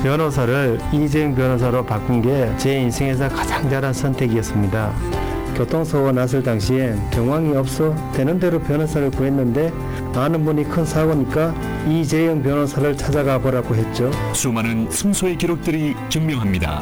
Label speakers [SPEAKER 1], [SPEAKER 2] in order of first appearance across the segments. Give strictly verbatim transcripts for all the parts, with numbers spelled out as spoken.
[SPEAKER 1] 변호사를 이재용 변호사로 바꾼 게 제 인생에서 가장 잘한 선택이었습니다. 교통사고가 났을 당시엔 경황이 없어 되는 대로 변호사를 구했는데 아는 분이 큰 사고니까 이재용 변호사를 찾아가 보라고 했죠.
[SPEAKER 2] 수많은 승소의 기록들이 증명합니다.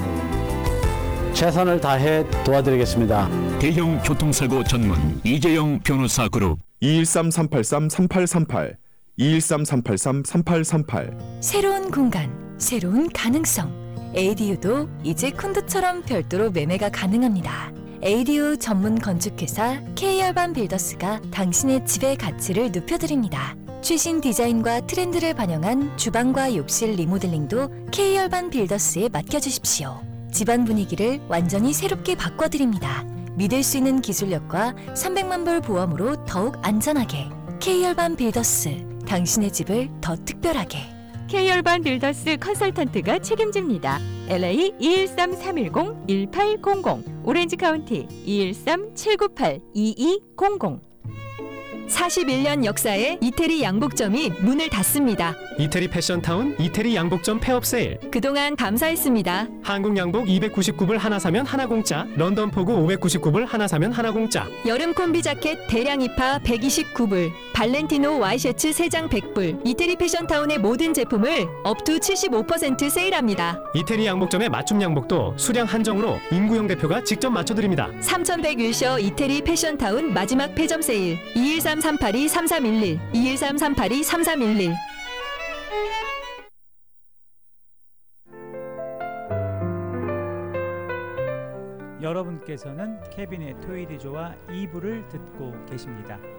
[SPEAKER 3] 최선을 다해 도와드리겠습니다.
[SPEAKER 2] 대형 교통사고 전문 이재용 변호사 그룹
[SPEAKER 4] 이일삼 삼팔삼 삼팔삼팔 이일삼 삼팔삼 삼팔삼팔.
[SPEAKER 5] 새로운 공간, 새로운 가능성. 에이디유도 이제 콘도처럼 별도로 매매가 가능합니다. 에이디유 전문 건축회사 K열반 빌더스가 당신의 집의 가치를 높여드립니다. 최신 디자인과 트렌드를 반영한 주방과 욕실 리모델링도 K열반 빌더스에 맡겨주십시오. 집안 분위기를 완전히 새롭게 바꿔드립니다. 믿을 수 있는 기술력과 삼백만 불 보험으로 더욱 안전하게. K열반 빌더스, 당신의 집을 더 특별하게.
[SPEAKER 6] K열반 빌더스 컨설턴트가 책임집니다. 엘에이 이일삼 삼일공 일팔공공, 오렌지 카운티 이일삼 칠구팔 이이공공.
[SPEAKER 5] 사십일 년 역사의 이태리 양복점이 문을 닫습니다.
[SPEAKER 7] 이태리 패션타운 이태리 양복점 폐업 세일.
[SPEAKER 5] 그동안 감사했습니다.
[SPEAKER 7] 한국 양복 이백구십구 불 하나 사면 하나 공짜. 런던 포구 오백구십구 불 하나 사면 하나 공짜.
[SPEAKER 5] 여름 콤비 자켓 대량 입하 백이십구 불. 발렌티노 와이셔츠 세 장 백 불. 이태리 패션타운의 모든 제품을 업투 칠십오 퍼센트 세일합니다.
[SPEAKER 7] 이태리 양복점의 맞춤 양복도 수량 한정으로 임구영 대표가 직접 맞춰드립니다.
[SPEAKER 5] 삼천백 윌셔 이태리 패션타운 마지막 폐점 세일. 이일삼 삼팔이 삼삼일일 이일삼 삼팔이 삼삼일일.
[SPEAKER 8] 여러분께서는 케빈의 토요일이조와 이 부를 듣고 계십니다.